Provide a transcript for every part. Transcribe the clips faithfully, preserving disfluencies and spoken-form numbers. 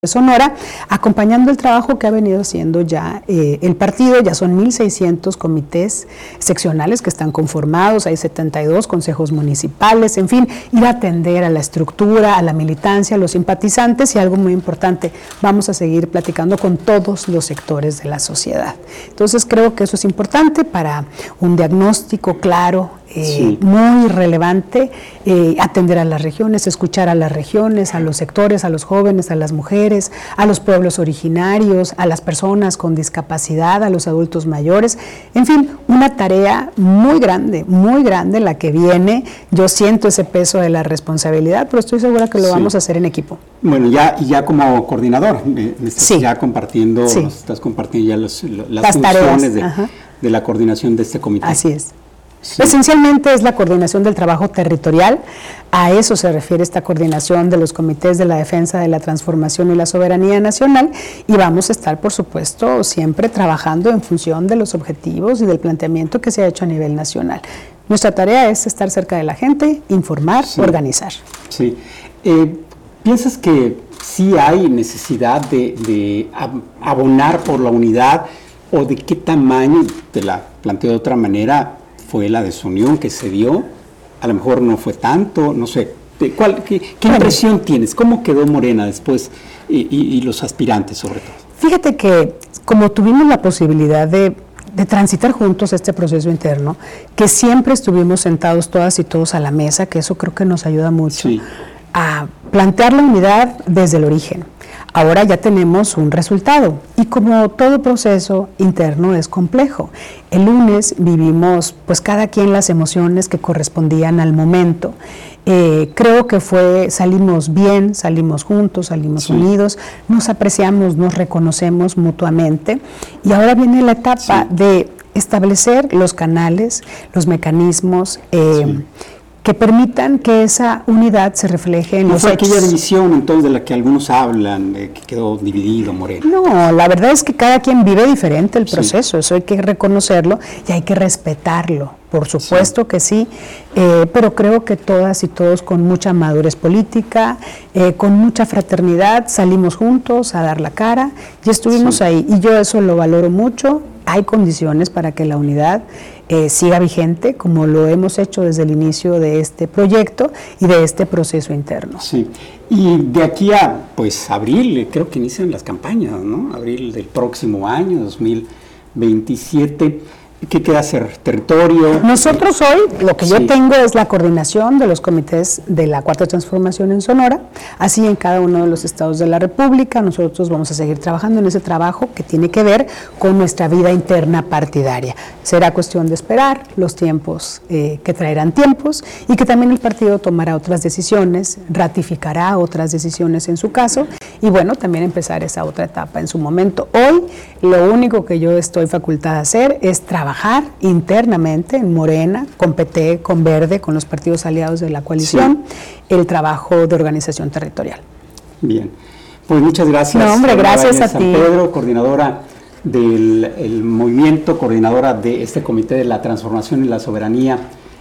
de Sonora, acompañando el trabajo que ha venido haciendo ya eh, el partido. Ya son mil seiscientos comités seccionales que están conformados, hay setenta y dos consejos municipales, en fin, ir a atender a la estructura, a la militancia, a los simpatizantes y algo muy importante, vamos a seguir platicando con todos los sectores de la sociedad. Entonces creo que eso es importante para un diagnóstico claro, Eh, sí. muy relevante, eh, atender a las regiones, escuchar a las regiones, a los sectores, a los jóvenes, a las mujeres, a los pueblos originarios, a las personas con discapacidad, a los adultos mayores, en fin, una tarea muy grande, muy grande la que viene. Yo siento ese peso de la responsabilidad, pero estoy segura que lo sí. vamos a hacer en equipo. Bueno, ya y ya como coordinador, me, me estás sí. ya compartiendo, sí. estás compartiendo ya los, las, las funciones tareas de, de la coordinación de este comité. Así es. Sí. Esencialmente es la coordinación del trabajo territorial, a eso se refiere esta coordinación de los comités de la defensa de la transformación y la soberanía nacional, y vamos a estar, por supuesto, siempre trabajando en función de los objetivos y del planteamiento que se ha hecho a nivel nacional. Nuestra tarea es estar cerca de la gente, informar, sí. organizar. Sí. Eh, ¿Piensas que sí hay necesidad de, de abonar por la unidad, o de qué tamaño, te la planteo de otra manera, fue la desunión que se dio? A lo mejor no fue tanto, no sé. ¿Cuál, ¿Qué, qué bueno, impresión tienes? ¿Cómo quedó Morena después y, y, y los aspirantes sobre todo? Fíjate que como tuvimos la posibilidad de, de transitar juntos este proceso interno, que siempre estuvimos sentados todas y todos a la mesa, que eso creo que nos ayuda mucho sí. a plantear la unidad desde el origen. Ahora ya tenemos un resultado y como todo proceso interno es complejo. El lunes vivimos pues cada quien las emociones que correspondían al momento. Eh, creo que fue, salimos bien, salimos juntos, salimos sí. unidos, nos apreciamos, nos reconocemos mutuamente y ahora viene la etapa sí. de establecer los canales, los mecanismos, eh, sí. que permitan que esa unidad se refleje en ¿No los fue hechos? Aquella división entonces de la que algunos hablan, eh, que quedó dividido Morena? No, la verdad es que cada quien vive diferente el proceso, sí. eso hay que reconocerlo y hay que respetarlo, por supuesto sí. que sí, eh, pero creo que todas y todos con mucha madurez política, eh, con mucha fraternidad, salimos juntos a dar la cara y estuvimos sí. ahí, y yo eso lo valoro mucho. Hay condiciones para que la unidad eh, siga vigente, como lo hemos hecho desde el inicio de este proyecto y de este proceso interno. Sí, y de aquí a pues abril, creo que inician las campañas, ¿no? Abril del próximo año, dos mil veintisiete. ¿Qué queda hacer? ¿Territorio? Nosotros hoy lo que sí. yo tengo es la coordinación de los comités de la Cuarta Transformación en Sonora, así en cada uno de los estados de la República. Nosotros vamos a seguir trabajando en ese trabajo que tiene que ver con nuestra vida interna partidaria. Será cuestión de esperar los tiempos eh, que traerán tiempos y que también el partido tomará otras decisiones, ratificará otras decisiones en su caso y bueno, también empezar esa otra etapa en su momento. Hoy lo único que yo estoy facultada a hacer es trabajar trabajar internamente en Morena, con P T, con Verde, con los partidos aliados de la coalición, sí. el trabajo de organización territorial. Bien, pues muchas gracias. No, hombre, gracias María a San ti. Pedro, coordinadora del el movimiento, coordinadora de este Comité de la Transformación y la Soberanía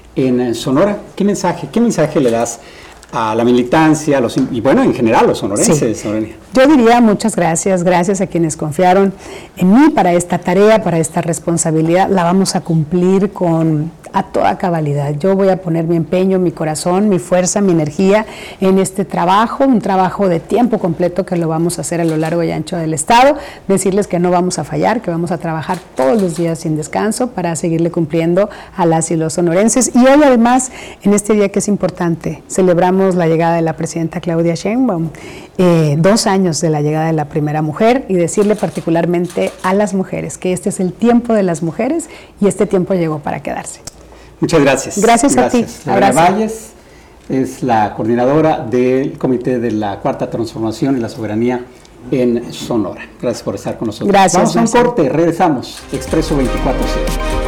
en Sonora. ¿Qué mensaje, qué mensaje le das a la militancia, a los, y bueno, en general a los sonorenses? Sí. Yo diría muchas gracias, gracias a quienes confiaron en mí para esta tarea, para esta responsabilidad. La vamos a cumplir con a toda cabalidad. Yo voy a poner mi empeño, mi corazón, mi fuerza, mi energía en este trabajo, un trabajo de tiempo completo que lo vamos a hacer a lo largo y ancho del estado. Decirles que no vamos a fallar, que vamos a trabajar todos los días sin descanso para seguirle cumpliendo a las y los sonorenses. Y hoy además, en este día que es importante, celebramos la llegada de la presidenta Claudia Sheinbaum, eh, dos años de la llegada de la primera mujer, y decirle particularmente a las mujeres que este es el tiempo de las mujeres y este tiempo llegó para quedarse. Muchas gracias. Gracias, gracias. a ti. Laura Valles es la coordinadora del Comité de la Cuarta Transformación y la Soberanía en Sonora. Gracias por estar con nosotros. Gracias. Vamos a un corte, regresamos. Expreso veinticuatro siete.